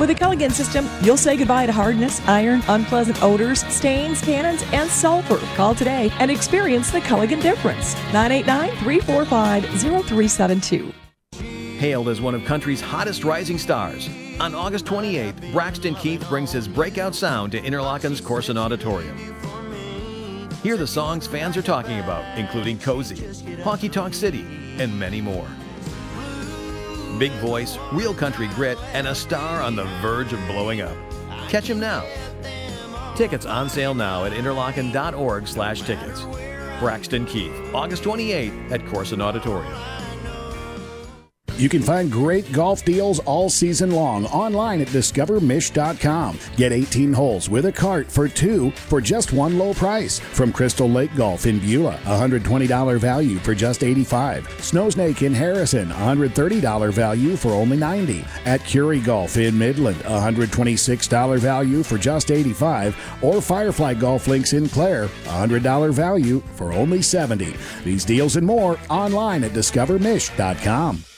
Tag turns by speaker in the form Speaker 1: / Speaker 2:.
Speaker 1: With the Culligan system, you'll say goodbye to hardness, iron, unpleasant odors, stains, tannins, and sulfur. Call today and experience the Culligan difference. 989-345-0372.
Speaker 2: Hailed as one of country's hottest rising stars, on August 28th, Braxton Keith brings his breakout sound to Interlochen's Corson Auditorium. Hear the songs fans are talking about, including Cozy, Honky Tonk City, and many more. Big voice, real country grit, and a star on the verge of blowing up. Catch him now. Tickets on sale now at interlochen.org/tickets. Braxton Keith, August 28th at Corson Auditorium.
Speaker 3: You can find great golf deals all season long online at discovermish.com. Get 18 holes with a cart for 2 for just one low price. From Crystal Lake Golf in Beulah, $120 value for just $85. Snowsnake in Harrison, $130 value for only $90. At Curie Golf in Midland, $126 value for just $85. Or Firefly Golf Links in Clare, $100 value for only $70. These deals and more online at discovermish.com.